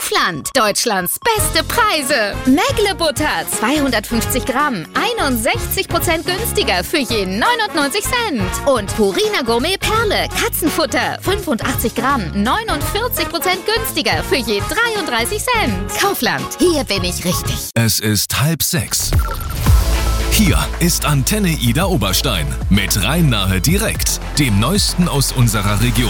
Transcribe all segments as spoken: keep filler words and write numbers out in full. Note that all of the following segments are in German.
Kaufland. Deutschlands beste Preise. Mägle-Butter zweihundertfünfzig Gramm. einundsechzig Prozent günstiger für je neunundneunzig Cent. Und Purina Gourmet Perle. Katzenfutter. fünfundachtzig Gramm. neunundvierzig Prozent günstiger für je dreiunddreißig Cent. Kaufland. Hier bin ich richtig. Es ist halb sechs. Hier ist Antenne Ida Oberstein mit Rhein-Nahe direkt, dem Neuesten aus unserer Region.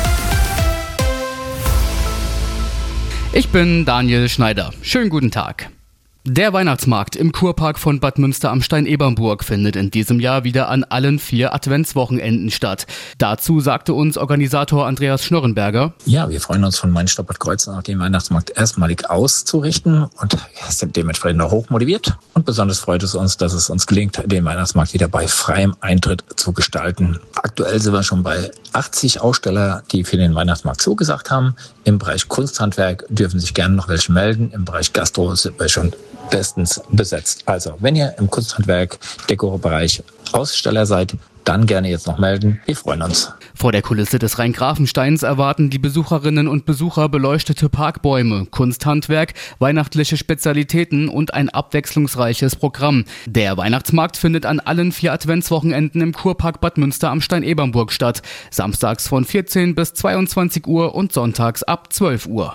Ich bin Daniel Schneider. Schönen guten Tag. Der Weihnachtsmarkt im Kurpark von Bad Münster am Stein-Ebernburg findet in diesem Jahr wieder an allen vier Adventswochenenden statt. Dazu sagte uns Organisator Andreas Schnurrenberger: Ja, wir freuen uns von Mainz-Stadt Bad Kreuznach, den Weihnachtsmarkt erstmalig auszurichten und sind dementsprechend auch hochmotiviert. Und besonders freut es uns, dass es uns gelingt, den Weihnachtsmarkt wieder bei freiem Eintritt zu gestalten. Aktuell sind wir schon bei achtzig Aussteller, die für den Weihnachtsmarkt zugesagt haben. Im Bereich Kunsthandwerk dürfen sich gerne noch welche melden. Im Bereich Gastro sind wir schon bestens besetzt. Also, wenn ihr im Kunsthandwerk, Dekobereich Aussteller seid, dann gerne jetzt noch melden. Wir freuen uns. Vor der Kulisse des Rhein-Grafensteins erwarten die Besucherinnen und Besucher beleuchtete Parkbäume, Kunsthandwerk, weihnachtliche Spezialitäten und ein abwechslungsreiches Programm. Der Weihnachtsmarkt findet an allen vier Adventswochenenden im Kurpark Bad Münster am Stein-Ebernburg statt. Samstags von vierzehn bis zweiundzwanzig Uhr und sonntags ab zwölf Uhr.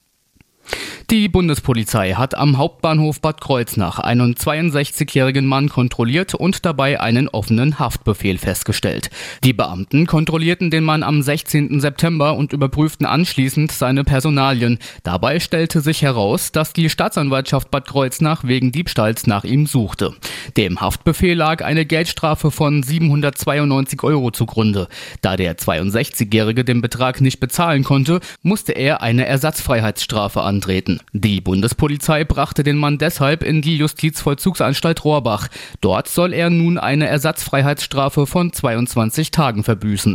Die Bundespolizei hat am Hauptbahnhof Bad Kreuznach einen zweiundsechzigjährigen Mann kontrolliert und dabei einen offenen Haftbefehl festgestellt. Die Beamten kontrollierten den Mann am sechzehnten September und überprüften anschließend seine Personalien. Dabei stellte sich heraus, dass die Staatsanwaltschaft Bad Kreuznach wegen Diebstahls nach ihm suchte. Dem Haftbefehl lag eine Geldstrafe von siebenhundertzweiundneunzig Euro zugrunde. Da der zweiundsechzigjährige den Betrag nicht bezahlen konnte, musste er eine Ersatzfreiheitsstrafe antreten. Die Bundespolizei brachte den Mann deshalb in die Justizvollzugsanstalt Rohrbach. Dort soll er nun eine Ersatzfreiheitsstrafe von zweiundzwanzig Tagen verbüßen.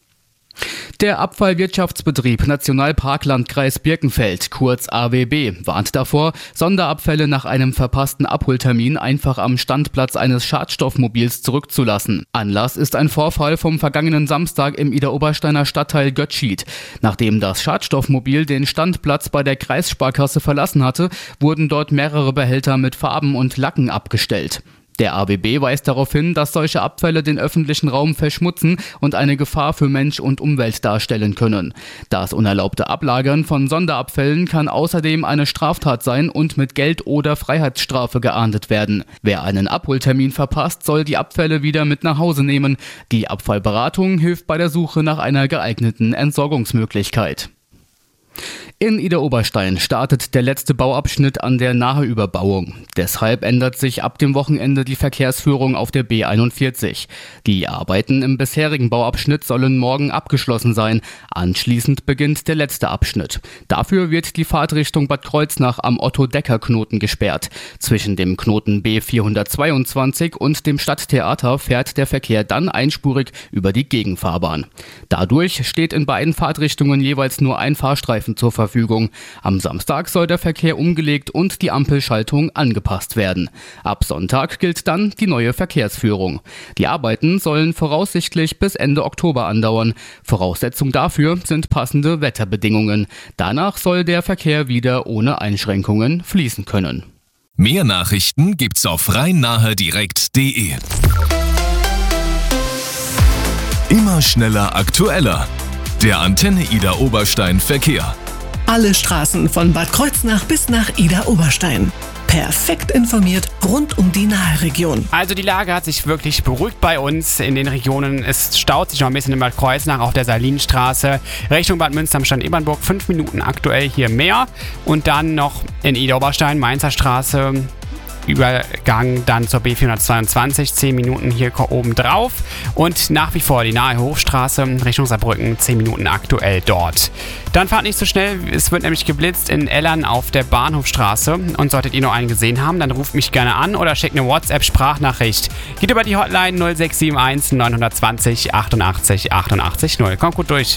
Der Abfallwirtschaftsbetrieb Nationalparklandkreis Birkenfeld, kurz A W B, warnt davor, Sonderabfälle nach einem verpassten Abholtermin einfach am Standplatz eines Schadstoffmobils zurückzulassen. Anlass ist ein Vorfall vom vergangenen Samstag im Idar-Obersteiner Stadtteil Götschid. Nachdem das Schadstoffmobil den Standplatz bei der Kreissparkasse verlassen hatte, wurden dort mehrere Behälter mit Farben und Lacken abgestellt. Der A W B weist darauf hin, dass solche Abfälle den öffentlichen Raum verschmutzen und eine Gefahr für Mensch und Umwelt darstellen können. Das unerlaubte Ablagern von Sonderabfällen kann außerdem eine Straftat sein und mit Geld- oder Freiheitsstrafe geahndet werden. Wer einen Abholtermin verpasst, soll die Abfälle wieder mit nach Hause nehmen. Die Abfallberatung hilft bei der Suche nach einer geeigneten Entsorgungsmöglichkeit. In Idar-Oberstein startet der letzte Bauabschnitt an der Naheüberbauung. Deshalb ändert sich ab dem Wochenende die Verkehrsführung auf der B einundvierzig. Die Arbeiten im bisherigen Bauabschnitt sollen morgen abgeschlossen sein. Anschließend beginnt der letzte Abschnitt. Dafür wird die Fahrtrichtung Bad Kreuznach am Otto-Decker-Knoten gesperrt. Zwischen dem Knoten B vierhundertzweiundzwanzig und dem Stadttheater fährt der Verkehr dann einspurig über die Gegenfahrbahn. Dadurch steht in beiden Fahrtrichtungen jeweils nur ein Fahrstreifen zur Verfügung. Am Samstag soll der Verkehr umgelegt und die Ampelschaltung angepasst werden. Ab Sonntag gilt dann die neue Verkehrsführung. Die Arbeiten sollen voraussichtlich bis Ende Oktober andauern. Voraussetzung dafür sind passende Wetterbedingungen. Danach soll der Verkehr wieder ohne Einschränkungen fließen können. Mehr Nachrichten gibt's auf rhein-nahe direkt punkt de. Immer schneller, aktueller. Der Antenne Ida Oberstein Verkehr. Alle Straßen von Bad Kreuznach bis nach Ida-Oberstein. Perfekt informiert rund um die Nahe-Region. Also die Lage hat sich wirklich beruhigt bei uns in den Regionen. Es staut sich noch ein bisschen in Bad Kreuznach auf der Salinstraße. Richtung Bad Münster am Stein-Ebernburg fünf Minuten aktuell hier mehr. Und dann noch in Ida-Oberstein, Mainzer Straße. Übergang dann zur B vierhundertzweiundzwanzig, zehn Minuten hier oben drauf. Und nach wie vor die Nahe Hochstraße Richtung Saarbrücken, zehn Minuten aktuell dort. Dann fahrt nicht so schnell, es wird nämlich geblitzt in Ellern auf der Bahnhofstraße. Und solltet ihr noch einen gesehen haben, dann ruft mich gerne an oder schickt eine WhatsApp-Sprachnachricht. Geht über die Hotline null sechs sieben eins neun zwei null achtundachtzig achtundachtzig null. Kommt gut durch.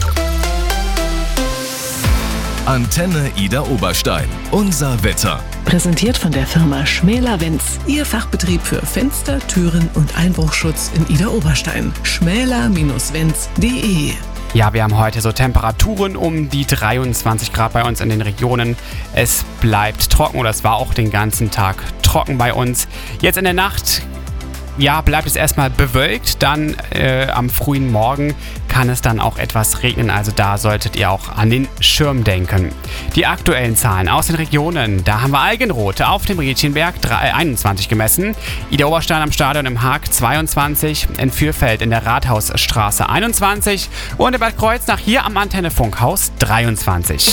Antenne Ida Oberstein. Unser Wetter. Präsentiert von der Firma Schmäler Wenz. Ihr Fachbetrieb für Fenster, Türen und Einbruchschutz in Ida Oberstein. schmäler Bindestrich wenz punkt de Ja, wir haben heute so Temperaturen um die dreiundzwanzig Grad bei uns in den Regionen. Es bleibt trocken oder es war auch den ganzen Tag trocken bei uns. Jetzt in der Nacht, ja, bleibt es erstmal bewölkt. Dann äh, am frühen Morgen kann es dann auch etwas regnen. Also da solltet ihr auch an den Schirm denken. Die aktuellen Zahlen aus den Regionen. Da haben wir Algenroth auf dem Rietchenberg einundzwanzig gemessen. Ida Oberstein am Stadion im Haag zweiundzwanzig. In Fürfeld in der Rathausstraße einundzwanzig. Und in Bad Kreuznach hier am Antenne Funkhaus dreiundzwanzig.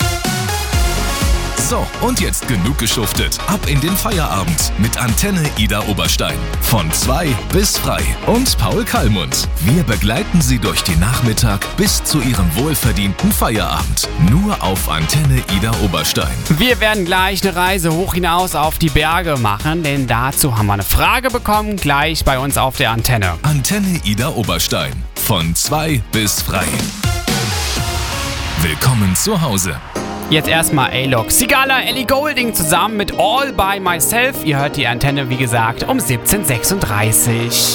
So, und jetzt genug geschuftet. Ab in den Feierabend mit Antenne Ida Oberstein. Von zwei bis frei. Und Paul Kallmund. Wir begleiten Sie durch den Nachmittag bis zu Ihrem wohlverdienten Feierabend. Nur auf Antenne Ida Oberstein. Wir werden gleich eine Reise hoch hinaus auf die Berge machen, denn dazu haben wir eine Frage bekommen, gleich bei uns auf der Antenne. Antenne Ida Oberstein. Von zwei bis frei. Willkommen zu Hause. Jetzt erstmal A-Log. Sigala, Ellie Goulding zusammen mit All By Myself. Ihr hört die Antenne, wie gesagt, um siebzehn Uhr sechsunddreißig.